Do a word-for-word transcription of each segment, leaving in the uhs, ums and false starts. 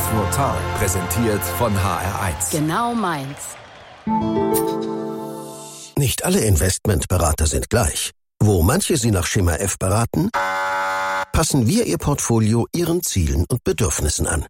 Westwood Town, präsentiert von H R eins. Genau meins. Nicht alle Investmentberater sind gleich. Wo manche Sie nach Schema F beraten, passen wir Ihr Portfolio Ihren Zielen und Bedürfnissen an.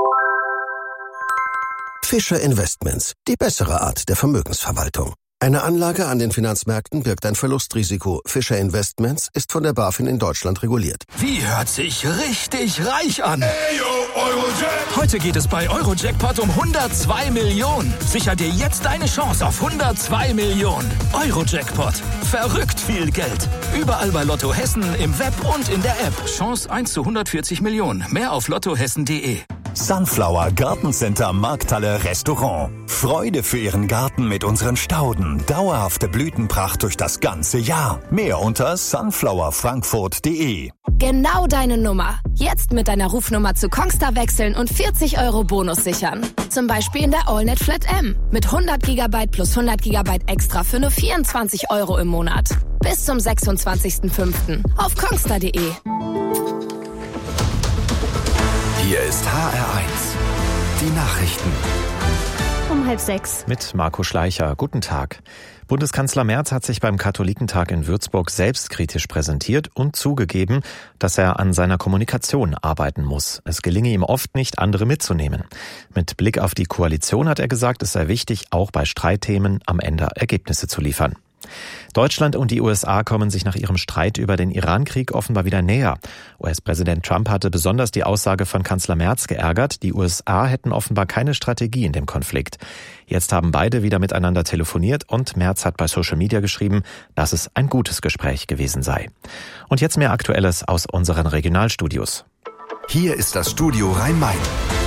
Fischer Investments, die bessere Art der Vermögensverwaltung. Eine Anlage an den Finanzmärkten birgt ein Verlustrisiko. Fischer Investments ist von der BaFin in Deutschland reguliert. Wie hört sich richtig reich an? Hey, yo, Eurojackpot. Heute geht es bei Eurojackpot um hundertzwei Millionen. Sicher dir jetzt deine Chance auf hundertzwei Millionen. Eurojackpot. Verrückt viel Geld. Überall bei Lotto Hessen, im Web und in der App. Chance eins zu hundertvierzig Millionen. Mehr auf lottohessen punkt de. Sunflower Gartencenter Markthalle Restaurant. Freude für Ihren Garten mit unseren Stauden. Dauerhafte Blütenpracht durch das ganze Jahr. Mehr unter sunflower frankfurt punkt de. Genau deine Nummer. Jetzt mit deiner Rufnummer zu Kongstar wechseln und vierzig Euro Bonus sichern. Zum Beispiel in der AllNet Flat M. Mit hundert Gigabyte plus hundert Gigabyte extra für nur vierundzwanzig Euro im Monat. Bis zum sechsundzwanzigsten fünften auf kongstar punkt de. Hier ist H R eins. Die Nachrichten. Um halb sechs. Mit Marco Schleicher. Guten Tag. Bundeskanzler Merz hat sich beim Katholikentag in Würzburg selbstkritisch präsentiert und zugegeben, dass er an seiner Kommunikation arbeiten muss. Es gelinge ihm oft nicht, andere mitzunehmen. Mit Blick auf die Koalition hat er gesagt, es sei wichtig, auch bei Streitthemen am Ende Ergebnisse zu liefern. Deutschland und die U S A kommen sich nach ihrem Streit über den Iran-Krieg offenbar wieder näher. U S-Präsident Trump hatte besonders die Aussage von Kanzler Merz geärgert, die U S A hätten offenbar keine Strategie in dem Konflikt. Jetzt haben beide wieder miteinander telefoniert und Merz hat bei Social Media geschrieben, dass es ein gutes Gespräch gewesen sei. Und jetzt mehr Aktuelles aus unseren Regionalstudios. Hier ist das Studio Rhein-Main.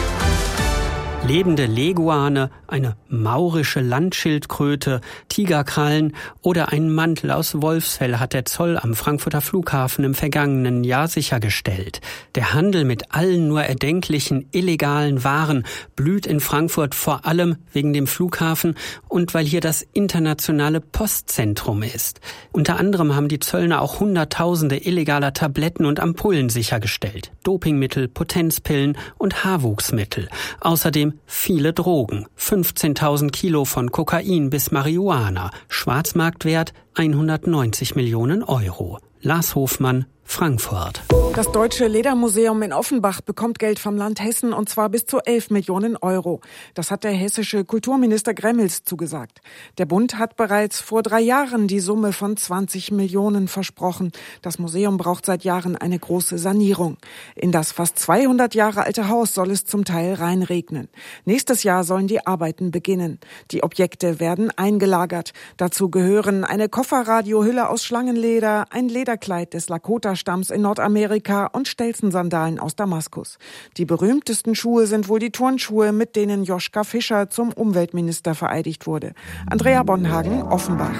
Lebende Leguane, eine maurische Landschildkröte, Tigerkrallen oder einen Mantel aus Wolfsfell hat der Zoll am Frankfurter Flughafen im vergangenen Jahr sichergestellt. Der Handel mit allen nur erdenklichen illegalen Waren blüht in Frankfurt vor allem wegen dem Flughafen und weil hier das internationale Postzentrum ist. Unter anderem haben die Zöllner auch Hunderttausende illegaler Tabletten und Ampullen sichergestellt. Dopingmittel, Potenzpillen und Haarwuchsmittel. Außerdem viele Drogen. fünfzehntausend Kilo von Kokain bis Marihuana. Schwarzmarktwert hundertneunzig Millionen Euro. Lars Hofmann, Frankfurt. Das Deutsche Ledermuseum in Offenbach bekommt Geld vom Land Hessen und zwar bis zu elf Millionen Euro. Das hat der hessische Kulturminister Gremmels zugesagt. Der Bund hat bereits vor drei Jahren die Summe von zwanzig Millionen versprochen. Das Museum braucht seit Jahren eine große Sanierung. In das fast zweihundert Jahre alte Haus soll es zum Teil reinregnen. Nächstes Jahr sollen die Arbeiten beginnen. Die Objekte werden eingelagert. Dazu gehören eine Kofferradiohülle aus Schlangenleder, ein Lederkleid des Lakota-Stamms in Nordamerika und Stelzen-Sandalen aus Damaskus. Die berühmtesten Schuhe sind wohl die Turnschuhe, mit denen Joschka Fischer zum Umweltminister vereidigt wurde. Andrea Bonhagen, Offenbach.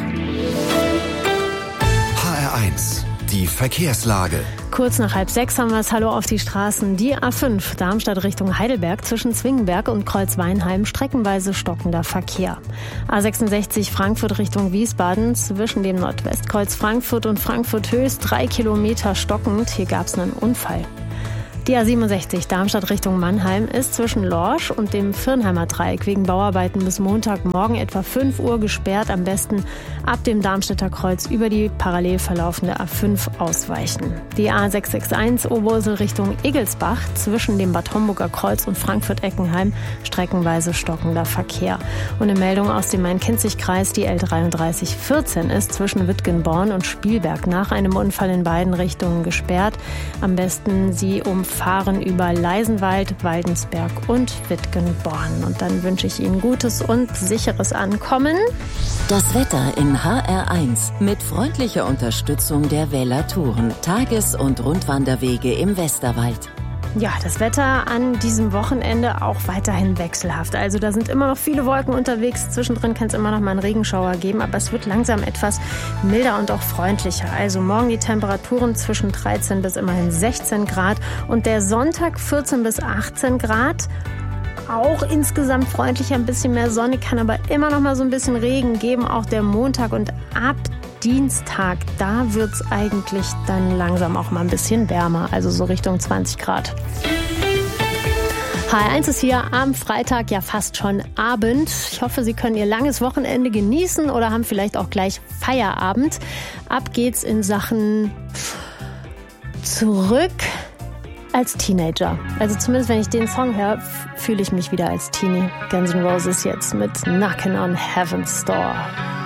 H R eins. Die Verkehrslage. Kurz nach halb sechs haben wir es. Hallo auf die Straßen. Die A fünf, Darmstadt Richtung Heidelberg, zwischen Zwingenberg und Kreuzweinheim, streckenweise stockender Verkehr. A sechsundsechzig, Frankfurt Richtung Wiesbaden, zwischen dem Nordwestkreuz Frankfurt und Frankfurt-Höchst, drei Kilometer stockend. Hier gab es einen Unfall. Die A siebenundsechzig, Darmstadt Richtung Mannheim, ist zwischen Lorsch und dem Firnheimer Dreieck wegen Bauarbeiten bis Montagmorgen etwa fünf Uhr gesperrt. Am besten ab dem Darmstädter Kreuz über die parallel verlaufende A fünf ausweichen. Die A sechshundereinundsechzig, Oberursel Richtung Egelsbach, zwischen dem Bad Homburger Kreuz und Frankfurt-Eckenheim, streckenweise stockender Verkehr. Und eine Meldung aus dem Main-Kinzig-Kreis, die L dreiunddreißig vierzehn ist zwischen Wittgenborn und Spielberg nach einem Unfall in beiden Richtungen gesperrt. Am besten Sie umfahren über Leisenwald, Waldensberg und Wittgenborn. Und dann wünsche ich Ihnen gutes und sicheres Ankommen. Das Wetter in H R eins mit freundlicher Unterstützung der Weller Touren, Tages- und Rundwanderwege im Westerwald. Ja, das Wetter an diesem Wochenende auch weiterhin wechselhaft. Also da sind immer noch viele Wolken unterwegs. Zwischendrin kann es immer noch mal einen Regenschauer geben, aber es wird langsam etwas milder und auch freundlicher. Also morgen die Temperaturen zwischen dreizehn bis immerhin sechzehn Grad und der Sonntag vierzehn bis achtzehn Grad. Auch insgesamt freundlicher, ein bisschen mehr Sonne, kann aber immer noch mal so ein bisschen Regen geben. Auch der Montag und ab Dienstag, da wird's eigentlich dann langsam auch mal ein bisschen wärmer, also so Richtung zwanzig Grad. H R eins ist hier am Freitag, ja fast schon Abend. Ich hoffe, Sie können Ihr langes Wochenende genießen oder haben vielleicht auch gleich Feierabend. Ab geht's in Sachen zurück als Teenager. Also zumindest, wenn ich den Song höre, fühle ich mich wieder als Teenie. Guns N' Roses jetzt mit Knockin' on Heaven's Door.